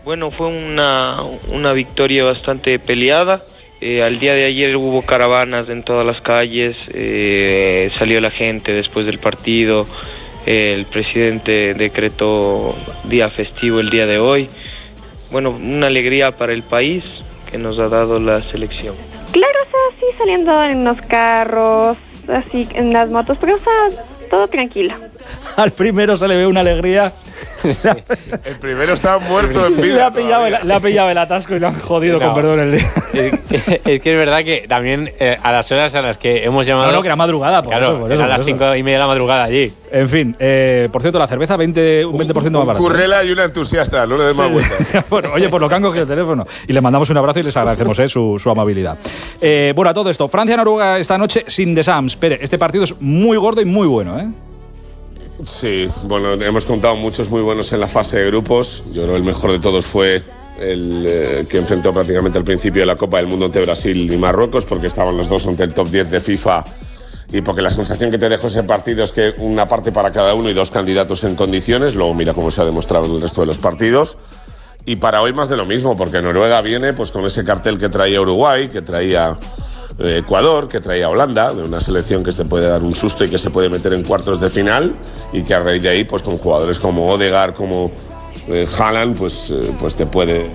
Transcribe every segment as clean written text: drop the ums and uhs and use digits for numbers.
Bueno, fue una victoria bastante peleada. Al día de ayer hubo caravanas en todas las calles, salió la gente después del partido, el presidente decretó día festivo el día de hoy. Bueno, una alegría para el país que nos ha dado la selección. Claro, o sea, sí, saliendo en los carros, así en las motos, pero o sea, todo tranquilo. Al primero se le ve una alegría. El primero está muerto en vida. Le ha pillado el atasco y lo han jodido, con perdón, el día. Es que es verdad que también a las horas a las que hemos llamado. No, que era madrugada, por claro, eso. Por eran las 5:30 de la madrugada allí. En fin, por cierto, la cerveza un 20% más barata. Currela y una entusiasta, no le des más vueltas. Bueno, oye, por lo que han cogido el teléfono. Y les mandamos un abrazo y les agradecemos su amabilidad. Bueno, a todo esto, Francia-Noruega esta noche sin Deschamps. Espere, este partido es muy gordo y muy bueno, ¿eh? Sí, bueno, hemos contado muchos muy buenos en la fase de grupos. Yo creo que el mejor de todos fue el que enfrentó prácticamente al principio de la Copa del Mundo entre Brasil y Marruecos, porque estaban los dos ante el top 10 de FIFA y porque la sensación que te dejó ese partido es que una parte para cada uno y dos candidatos en condiciones. Luego mira cómo se ha demostrado en el resto de los partidos. Y para hoy más de lo mismo, porque Noruega viene pues con ese cartel que traía Uruguay, que traía Ecuador, que traía Holanda, de una selección que se puede dar un susto y que se puede meter en cuartos de final, y que a raíz de ahí, pues con jugadores como Odegaard, como Haaland, pues te puede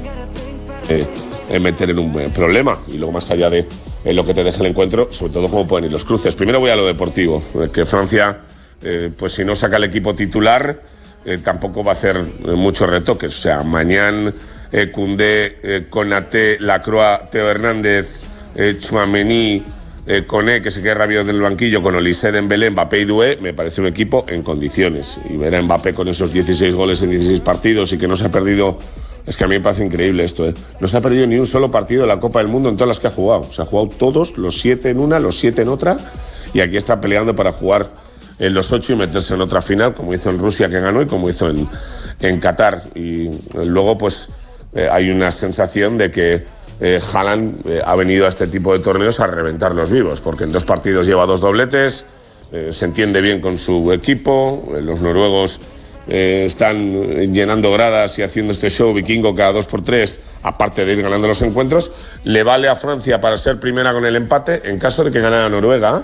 meter en un problema. Y luego, más allá de lo que te deje el encuentro, sobre todo cómo pueden ir los cruces. Primero voy a lo deportivo, que Francia, pues si no saca el equipo titular, tampoco va a hacer muchos retoques. O sea, Mañán, Koundé, Konaté, Lacroix, Theo Hernández, Tchouaméni, Koné, que se queda rabioso del banquillo, con Olise, Dembélé, Mbappé y Doué, me parece un equipo en condiciones. Y ver a Mbappé con esos 16 goles en 16 partidos y que no se ha perdido. Es que a mí me parece increíble esto, ¿eh? No se ha perdido ni un solo partido de la Copa del Mundo en todas las que ha jugado. Se ha jugado todos, los 7 en una, los 7 en otra, y aquí está peleando para jugar en los 8 y meterse en otra final, como hizo en Rusia, que ganó, y como hizo en Qatar. Y luego, pues, hay una sensación de que Haaland ha venido a este tipo de torneos a reventar los vivos, porque en 2 partidos lleva 2 dobletes, se entiende bien con su equipo, los noruegos están llenando gradas y haciendo este show vikingo cada 2x3, aparte de ir ganando los encuentros. Le vale a Francia para ser primera con el empate. En caso de que ganara Noruega,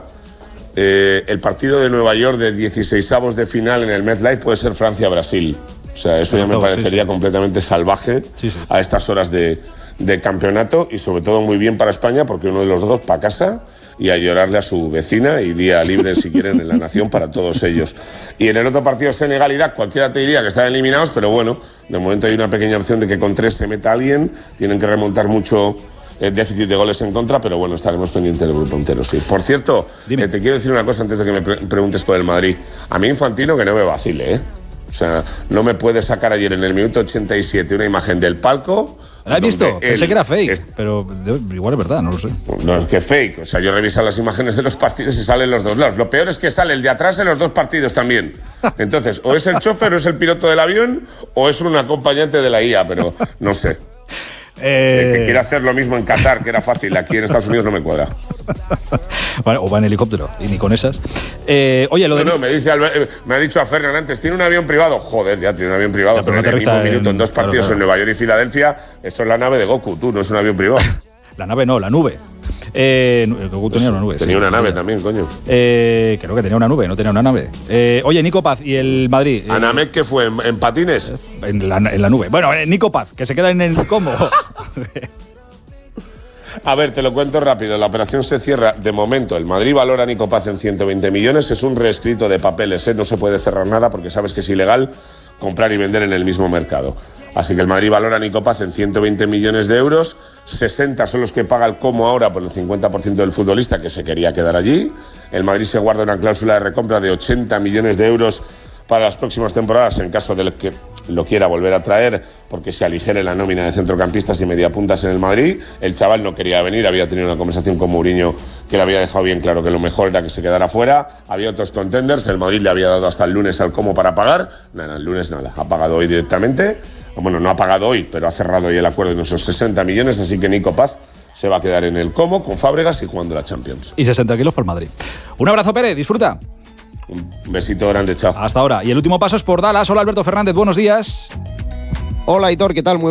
el partido de Nueva York de 16avos de final en el MetLife puede ser Francia-Brasil. O sea, eso ya me parecería completamente salvaje a estas horas de campeonato, y sobre todo muy bien para España, porque uno de los dos para casa y a llorarle a su vecina, y día libre si quieren en la nación para todos ellos. Y en el otro partido, Senegal-Irak, cualquiera te diría que están eliminados, pero bueno, de momento hay una pequeña opción de que con 3 se meta alguien. Tienen que remontar mucho el déficit de goles en contra, pero bueno, estaremos pendientes del grupo entero, sí. Por cierto, te quiero decir una cosa antes de que me preguntes por el Madrid. A mí Infantino que no me vacile, ¿eh? O sea, no me puede sacar ayer en el minuto 87 una imagen del palco. ¿La has visto? Pensé que era fake, pero igual es verdad, no lo sé. No, es que fake. O sea, yo reviso las imágenes de los partidos y salen los dos lados. Lo peor es que sale el de atrás en los 2 partidos también. Entonces, o es el chofer o es el piloto del avión o es un acompañante de la IA, pero no sé. Que quiere hacer lo mismo en Qatar, que era fácil. Aquí en Estados Unidos no me cuadra. Vale, o va en helicóptero, y ni con esas. Oye, lo de... No, me ha dicho a Fernan antes, tiene un avión privado. Joder, ya tiene un avión privado, pero en el mismo minuto, en 2 partidos en Nueva York y Filadelfia, eso es la nave de Goku, tú, no es un avión privado. La nave no, la nube. Goku tenía una nube. Tenía una nave también, coño. Creo que tenía una nube, no tenía una nave. Oye, Nico Paz y el Madrid. ¿Anamek qué fue? ¿En patines? En la nube. Bueno, Nico Paz, que se queda en el combo. A ver, te lo cuento rápido. La operación se cierra. De momento, el Madrid valora a Nico Paz en 120 millones. Es un reescrito de papeles, ¿eh? No se puede cerrar nada porque sabes que es ilegal comprar y vender en el mismo mercado. Así que el Madrid valora a Nico Paz en 120 millones de euros. 60 son los que paga el Como ahora por el 50% del futbolista que se quería quedar allí. El Madrid se guarda una cláusula de recompra de 80 millones de euros para las próximas temporadas en caso de que lo quiera volver a traer, porque se aligere la nómina de centrocampistas y mediapuntas en el Madrid. El chaval no quería venir, había tenido una conversación con Mourinho que le había dejado bien claro que lo mejor era que se quedara fuera. Había otros contenders, el Madrid le había dado hasta el lunes al Como para pagar. Nada, el lunes nada, ha pagado hoy directamente. Bueno, no ha pagado hoy, pero ha cerrado hoy el acuerdo en esos 60 millones, así que Nico Paz se va a quedar en el Como con Fábregas y jugando la Champions. Y 60 kilos por el Madrid. Un abrazo, Pérez, disfruta. Un besito grande, chao. Hasta ahora. Y el último paso es por Dallas. Hola, Alberto Fernández, buenos días. Hola, Aitor, ¿qué tal? Muy